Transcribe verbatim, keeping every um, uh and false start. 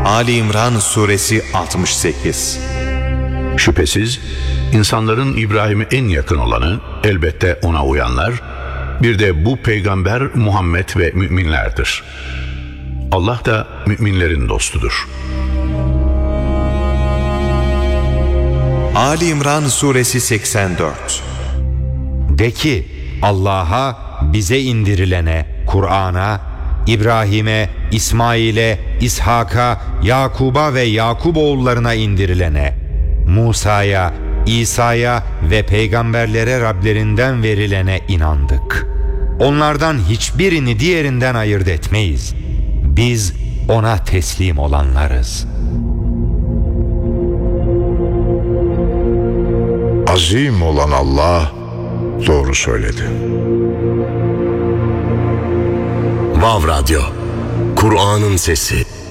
Ali İmran Suresi altmış sekiz. Şüphesiz insanların İbrahim'e en yakın olanı elbette ona uyanlar, bir de bu peygamber Muhammed ve müminlerdir. Allah da müminlerin dostudur. Ali İmran Suresi seksen dört. De ki, Allah'a, bize indirilene, Kur'an'a, İbrahim'e, İsmail'e, İshak'a, Yakub'a ve Yakub oğullarına indirilene, Musa'ya, İsa'ya ve peygamberlere Rablerinden verilene inandık. Onlardan hiçbirini diğerinden ayırt etmeyiz. Biz ona teslim olanlarız. Azim olan Allah doğru söyledi. Vav Radyo, Kur'an'ın sesi.